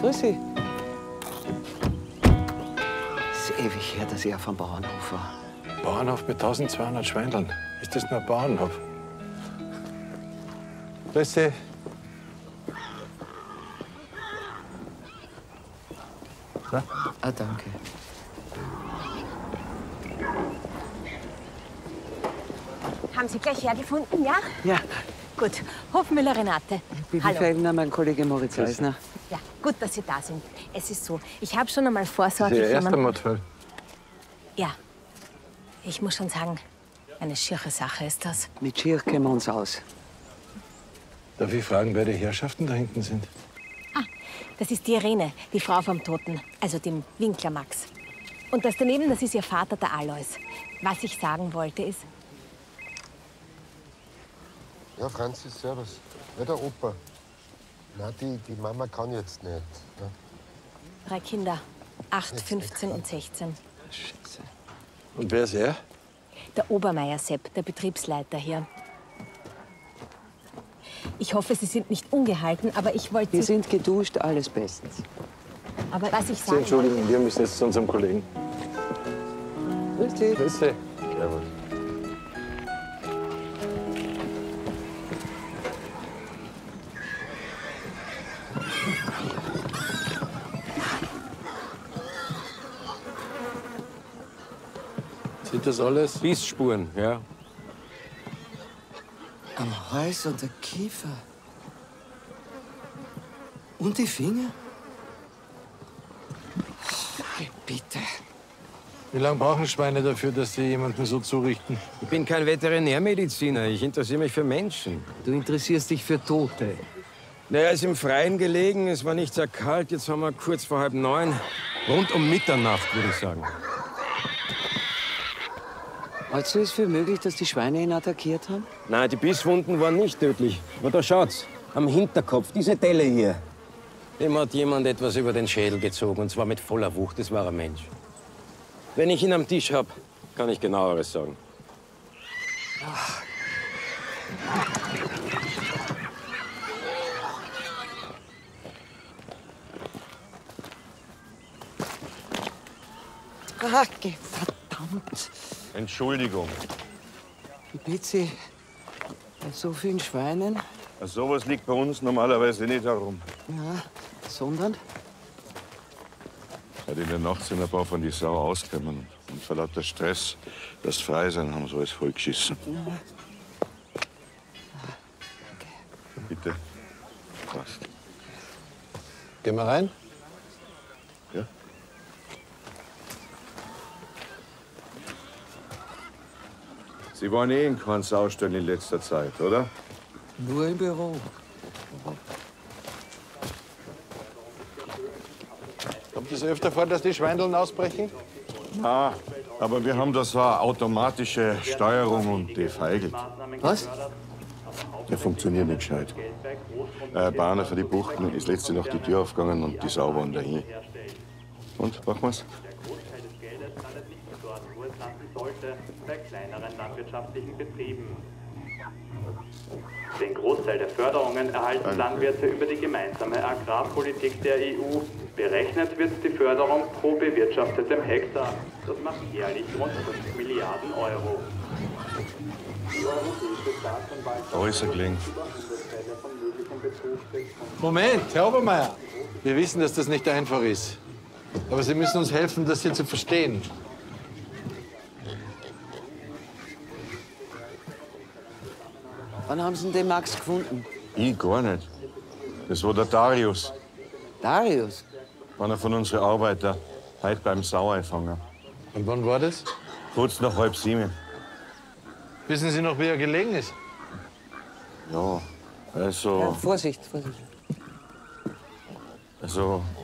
Grüß Sie. Es ist ewig her, dass ich auf dem Bauernhof war. Bauernhof mit 1200 Schweindeln. Ist das nur ein Bauernhof? Grüß Sie. So. Ah, danke. Haben Sie gleich hergefunden, ja? Ja, Gut. Hofmüller Renate. Bibi Hallo. Feldner, mein Kollege Moritz Eisner. Ja, gut, dass Sie da sind. Es ist so, ich habe schon einmal Das ist vorsorglich Ihr erster Mordfall. Ja. Ich muss schon sagen, eine schiere Sache ist das. Mit Schier kennen wir uns aus. Darf ich fragen, wer die Herrschaften da hinten sind? Das ist die Irene, die Frau vom Toten, also dem Winkler Max. Und das daneben, das ist ihr Vater, der Alois. Was ich sagen wollte ist, Ja, Franzis, servus. Ja, der Opa. Na, die Mama kann jetzt nicht. Ja. 3 Kinder, 8, 15 und 16. Scheiße. Und wer ist er? Der Obermeier Sepp, der Betriebsleiter hier. Ich hoffe, Sie sind nicht ungehalten, aber ich wollte Wir Sie... sind geduscht, alles bestens. Aber was ich Sie sagen entschuldigen, wollte... wir müssen jetzt zu unserem Kollegen. Grüß Sie. Grüß Sie. Servus. Sind das alles? Bissspuren, ja. Am Hals und der Kiefer. Und die Finger? Bitte. Wie lange brauchen Schweine dafür, dass sie jemanden so zurichten? Ich bin kein Veterinärmediziner. Ich interessiere mich für Menschen. Du interessierst dich für Tote. Naja, ist im Freien gelegen. Es war nicht sehr kalt. Jetzt haben wir kurz vor 8:30. Rund um Mitternacht, würde ich sagen. Hältst du es für möglich, dass die Schweine ihn attackiert haben? Nein, die Bisswunden waren nicht tödlich. Aber da schaut's. Am Hinterkopf, diese Delle hier. Dem hat jemand etwas über den Schädel gezogen. Und zwar mit voller Wucht. Das war ein Mensch. Wenn ich ihn am Tisch hab, kann ich genaueres sagen. Ah, verdammt. Entschuldigung. Ich bitte Sie, bei so vielen Schweinen, Sowas liegt bei uns normalerweise nicht herum. ja, sondern Heute in der Nacht sind ein paar von die Sau ausgekommen. Und vor lauter Stress, das frei sein, haben sie alles vollgeschissen. Bitte. Passt. Gehen wir rein? Ja? Sie waren eh in keinem Saustall in letzter Zeit, oder? nur im Büro. Kommt es öfter vor, dass die Schweindeln ausbrechen? Ah, aber wir haben da so eine automatische Steuerung und die feigelt. Was? Der funktioniert nicht gescheit. Bahner für die Buchten ist letzte Nacht die Tür aufgegangen und die Sau waren dahin. Und, machen wir's? Bei kleineren landwirtschaftlichen Betrieben. Den Großteil der Förderungen erhalten Landwirte über die gemeinsame Agrarpolitik der EU. Berechnet wird die Förderung pro bewirtschaftetem Hektar. Das macht jährlich rund 5 Milliarden Euro. Die Europäische Staatsanwaltschaft Da ist er gelegen. Fälle von möglichem Betrug Moment, Herr Obermeier. Wir wissen, dass das nicht einfach ist. Aber Sie müssen uns helfen, das hier zu verstehen. Wann haben Sie denn den Max gefunden? Ich gar nicht. Das war der Darius, Darius? einer von unseren Arbeitern, heute beim Sauerfänger. Und wann war das? Kurz nach 6:30. Wissen Sie noch, wie er gelegen ist? Ja, also, Vorsicht, Vorsicht. also